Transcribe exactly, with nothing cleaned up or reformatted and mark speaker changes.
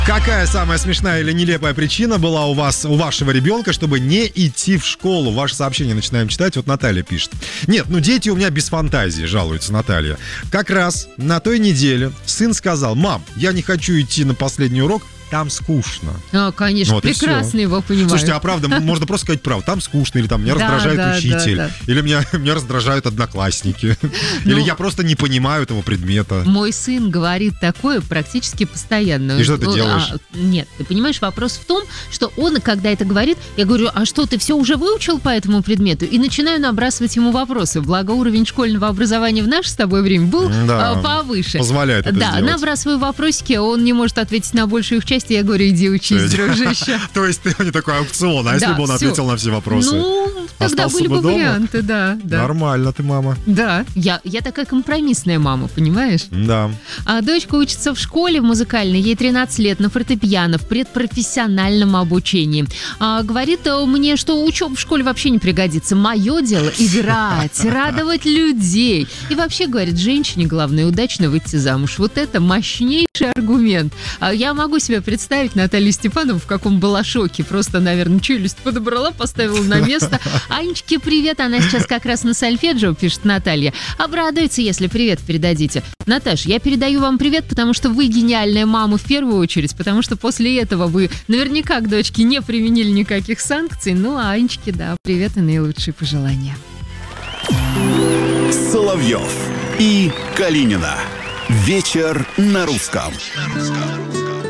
Speaker 1: Какая самая смешная или нелепая причина была у вас, у вашего ребенка, чтобы не идти в школу? Ваше сообщение начинаем читать. Вот Наталья пишет. Нет, ну дети у меня без фантазии, жалуется Наталья. Как раз на той неделе сын сказал: мам, я не хочу идти на последний урок, там скучно.
Speaker 2: А, конечно,
Speaker 1: вот
Speaker 2: прекрасно его понимаю.
Speaker 1: Слушайте, а правда, можно просто сказать правду. Там скучно, или там меня
Speaker 2: Да,
Speaker 1: раздражает
Speaker 2: да,
Speaker 1: учитель,
Speaker 2: да, да.
Speaker 1: или меня, меня раздражают одноклассники, или
Speaker 2: Ну,
Speaker 1: я просто не понимаю этого предмета.
Speaker 2: Мой сын говорит такое практически постоянно.
Speaker 1: И что ты
Speaker 2: Ну,
Speaker 1: делаешь?
Speaker 2: а, нет, ты понимаешь, вопрос в том, что он, когда это говорит, я говорю: а что, ты все уже выучил по этому предмету? И начинаю набрасывать ему вопросы. Благо, уровень школьного образования в наше с тобой время был
Speaker 1: Да,
Speaker 2: а, повыше.
Speaker 1: позволяет это
Speaker 2: Да,
Speaker 1: сделать.
Speaker 2: набрасываю вопросики, он не может ответить на большую их часть, и я говорю: иди учись, дружище.
Speaker 1: То есть ты не такой аукцион, а если
Speaker 2: Да,
Speaker 1: бы он
Speaker 2: всё.
Speaker 1: ответил на все вопросы?
Speaker 2: Ну, тогда
Speaker 1: Остался
Speaker 2: были
Speaker 1: бы
Speaker 2: бы
Speaker 1: дома?
Speaker 2: варианты, да. да.
Speaker 1: Нормально ты, мама.
Speaker 2: Да, я, я такая компромиссная мама, понимаешь?
Speaker 1: Да.
Speaker 2: А дочка учится в школе в музыкальной, ей тринадцать лет, на фортепиано, в предпрофессиональном обучении. А, говорит а, мне, что учеба в школе вообще не пригодится. Мое дело играть, радовать людей. И вообще, говорит, женщине главное удачно выйти замуж. Вот это мощнейший аргумент. А я могу себе представить Наталью Степанову, в каком была шоке. Просто, наверное, челюсть подобрала, поставила на место. Анечке привет, она сейчас как раз на сольфеджио, пишет Наталья. Обрадуется, если привет передадите. Наташ, я передаю вам привет, потому что вы гениальная мама в первую очередь, потому что после этого вы наверняка к дочке не применили никаких санкций. Ну, а Анечке, да, привет и наилучшие пожелания.
Speaker 3: Соловьев и Калинина. Вечер на русском.